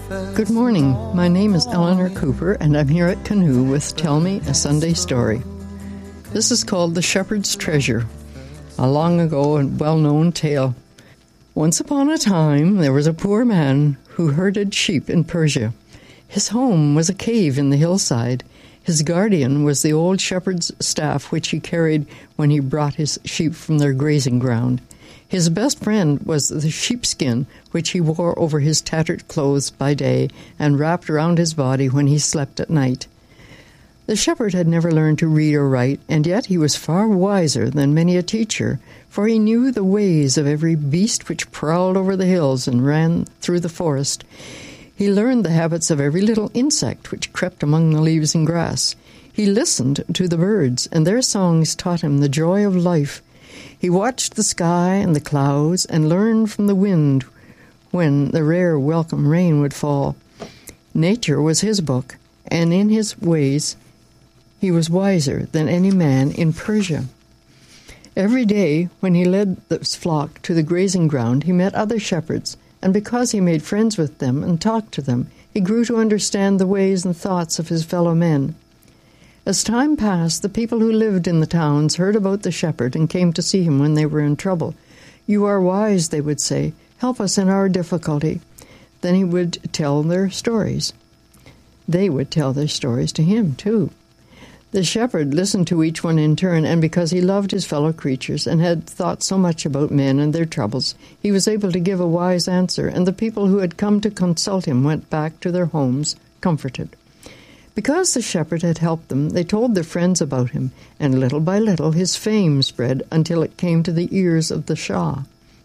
Good morning. My name is Eleanor Cooper, and I'm here at Canoe with Tell Me a Sunday Story. This is called The Shepherd's Treasure, a long ago and well-known tale. Once upon a time, there was a poor man who herded sheep in Persia. His home was a cave in the hillside. His guardian was the old shepherd's staff which he carried when he brought his sheep from their grazing ground. His best friend was the sheepskin which he wore over his tattered clothes by day and wrapped around his body when he slept at night. The shepherd had never learned to read or write, and yet he was far wiser than many a teacher, for he knew the ways of every beast which prowled over the hills and ran through the forest. He learned the habits of every little insect which crept among the leaves and grass. He listened to the birds, and their songs taught him the joy of life. He watched the sky and the clouds and learned from the wind when the rare, welcome rain would fall. Nature was his book, and in his ways he was wiser than any man in Persia. Every day, when he led the flock to the grazing ground, he met other shepherds, and because he made friends with them and talked to them, he grew to understand the ways and thoughts of his fellow men. As time passed, the people who lived in the towns heard about the shepherd and came to see him when they were in trouble. "You are wise," they would say. "Help us in our difficulty." Then he would tell their stories. They would tell their stories to him, too. The shepherd listened to each one in turn, and because he loved his fellow creatures and had thought so much about men and their troubles, he was able to give a wise answer, and the people who had come to consult him went back to their homes comforted. Because the shepherd had helped them, they told their friends about him, and little by little his fame spread until it came to the ears of the Shah.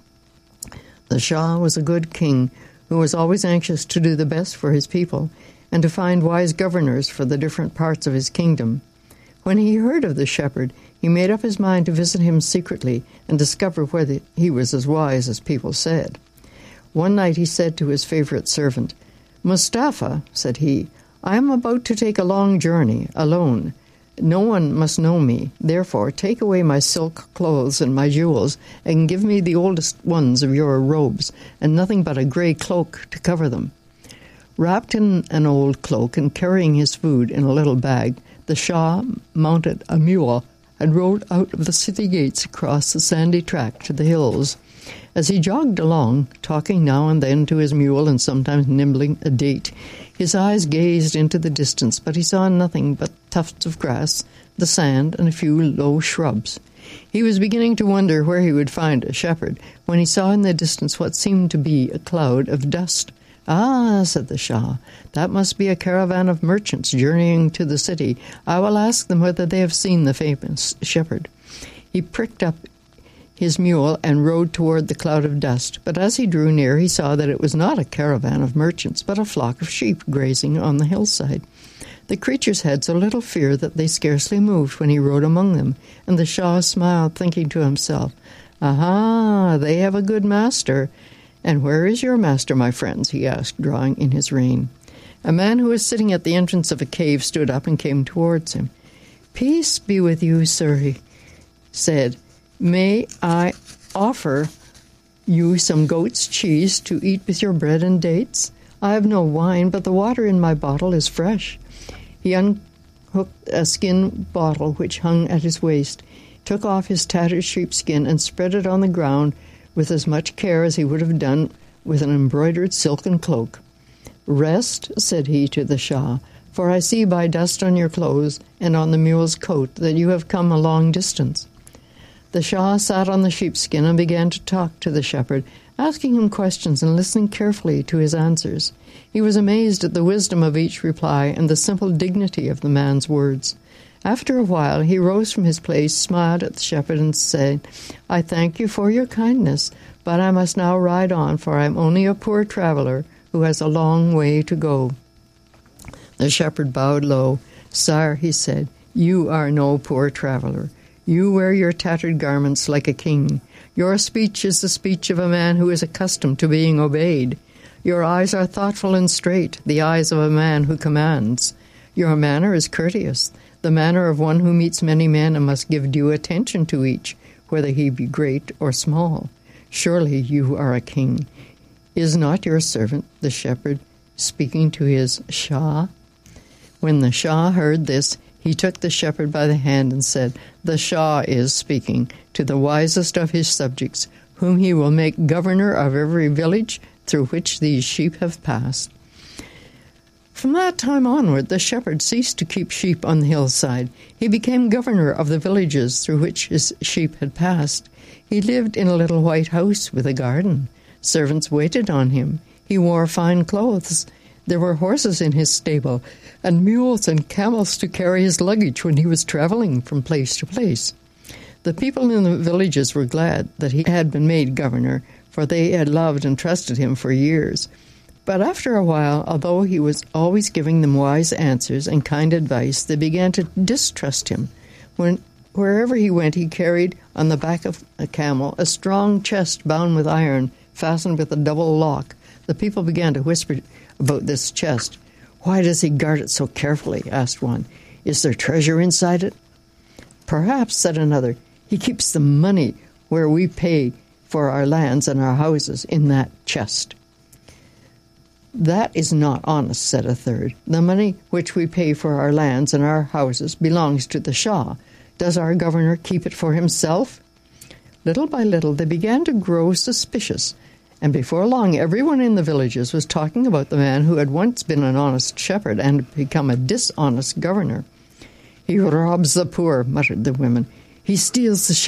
The Shah was a good king who was always anxious to do the best for his people and to find wise governors for the different parts of his kingdom. When he heard of the shepherd, he made up his mind to visit him secretly and discover whether he was as wise as people said. One night he said to his favorite servant, "Mustafa," said he, "I am about to take a long journey, alone. No one must know me. Therefore, take away my silk clothes and my jewels, and give me the oldest ones of your robes, and nothing but a grey cloak to cover them." Wrapped in an old cloak and carrying his food in a little bag, the Shah mounted a mule and rode out of the city gates across the sandy track to the hills. As he jogged along, talking now and then to his mule and sometimes nibbling a date, his eyes gazed into the distance, but he saw nothing but tufts of grass, the sand, and a few low shrubs. He was beginning to wonder where he would find a shepherd when he saw in the distance what seemed to be a cloud of dust. "Ah," said the Shah, "that must be a caravan of merchants journeying to the city. I will ask them whether they have seen the famous shepherd." He pricked up his mule and rode toward the cloud of dust, but as he drew near he saw that it was not a caravan of merchants, but a flock of sheep grazing on the hillside. The creatures had so little fear that they scarcely moved when he rode among them, and the Shah smiled, thinking to himself, "Aha, they have a good master." "And where is your master, my friends?" he asked, drawing in his rein. A man who was sitting at the entrance of a cave stood up and came towards him. "Peace be with you, sir," he said. "May I offer you some goat's cheese to eat with your bread and dates? I have no wine, but the water in my bottle is fresh." He unhooked a skin bottle which hung at his waist, took off his tattered sheepskin, and spread it on the ground with as much care as he would have done with an embroidered silken cloak. "Rest," said he to the Shah, "for I see by dust on your clothes and on the mule's coat that you have come a long distance." The Shah sat on the sheepskin and began to talk to the shepherd, asking him questions and listening carefully to his answers. He was amazed at the wisdom of each reply and the simple dignity of the man's words. After a while he rose from his place, smiled at the shepherd, and said, "I thank you for your kindness, but I must now ride on, for I am only a poor traveler who has a long way to go." The shepherd bowed low. "Sire," he said, "you are no poor traveler. You wear your tattered garments like a king. Your speech is the speech of a man who is accustomed to being obeyed. Your eyes are thoughtful and straight, the eyes of a man who commands. Your manner is courteous, the manner of one who meets many men and must give due attention to each, whether he be great or small. Surely you are a king. Is not your servant, the shepherd, speaking to his Shah. When the Shah heard this, he took the shepherd by the hand and said, "The Shah is speaking to the wisest of his subjects, whom he will make governor of every village through which these sheep have passed." From that time onward, the shepherd ceased to keep sheep on the hillside. He became governor of the villages through which his sheep had passed. He lived in a little white house with a garden. Servants waited on him. He wore fine clothes. There were horses in his stable, and mules and camels to carry his luggage when he was traveling from place to place. The people in the villages were glad that he had been made governor, for they had loved and trusted him for years. But after a while, although he was always giving them wise answers and kind advice, they began to distrust him. Wherever he went, he carried on the back of a camel a strong chest bound with iron, fastened with a double lock. The people began to whisper about this chest. "Why does he guard it so carefully?" asked one. "Is there treasure inside it?" "Perhaps," said another. "He keeps the money where we pay for our lands and our houses in that chest." "That is not honest," said a third. "The money which we pay for our lands and our houses belongs to the Shah. Does our governor keep it for himself?" Little by little they began to grow suspicious, and before long everyone in the villages was talking about the man who had once been an honest shepherd and had become a dishonest governor. "He robs the poor," muttered the women. "He steals the